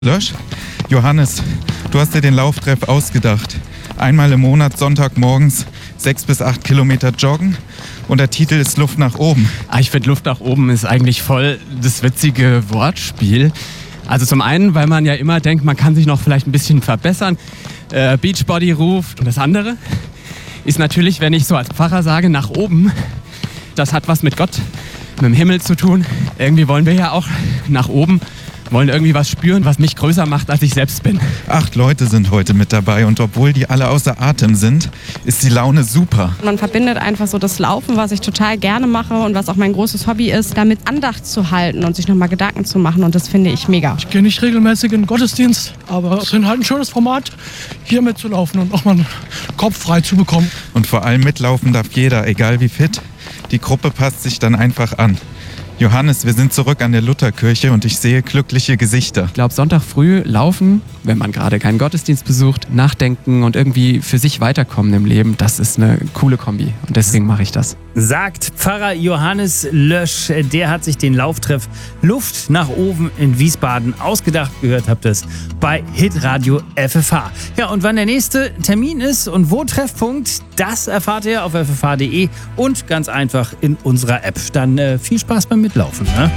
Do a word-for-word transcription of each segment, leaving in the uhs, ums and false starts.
Lösch. Johannes, du hast dir den Lauftreff ausgedacht. Einmal im Monat Sonntagmorgens sechs bis acht Kilometer joggen und der Titel ist Luft nach oben. Ah, ich finde, Luft nach oben ist eigentlich voll das witzige Wortspiel. Also zum einen, weil man ja immer denkt, man kann sich noch vielleicht ein bisschen verbessern. Äh, Beachbody ruft. Und das andere ist natürlich, wenn ich so als Pfarrer sage, nach oben. Das hat was mit Gott, mit dem Himmel zu tun. Irgendwie wollen wir ja auch nach oben. Wollen irgendwie was spüren, was mich größer macht, als ich selbst bin. Acht Leute sind heute mit dabei und obwohl die alle außer Atem sind, ist die Laune super. Man verbindet einfach so das Laufen, was ich total gerne mache und was auch mein großes Hobby ist, damit Andacht zu halten und sich nochmal Gedanken zu machen und das finde ich mega. Ich gehe nicht regelmäßig in den Gottesdienst, aber es ist halt ein schönes Format, hier mitzulaufen und auch mal einen Kopf frei zu bekommen. Und vor allem mitlaufen darf jeder, egal wie fit. Die Gruppe passt sich dann einfach an. Johannes, wir sind zurück an der Lutherkirche und ich sehe glückliche Gesichter. Ich glaube, Sonntag früh laufen, wenn man gerade keinen Gottesdienst besucht, nachdenken und irgendwie für sich weiterkommen im Leben, das ist eine coole Kombi und deswegen mache ich das. Sagt Pfarrer Johannes Lösch. Der hat sich den Lauftreff Luft nach oben in Wiesbaden ausgedacht. Gehört habt ihr es bei Hitradio F F H. Ja, und wann der nächste Termin ist und wo Treffpunkt, das erfahrt ihr auf f f h punkt d e und ganz einfach in unserer App. Dann äh, viel Spaß beim Mitlaufen. Ne?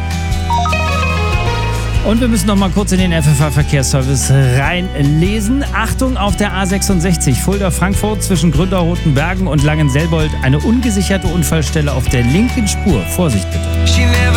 Und wir müssen noch mal kurz in den F F H-Verkehrsservice reinlesen. Achtung, auf der A sechsundsechzig Fulda-Frankfurt zwischen Gründerrotenbergen und Langenselbold eine ungesicherte Unfallstelle auf der linken Spur. Vorsicht bitte.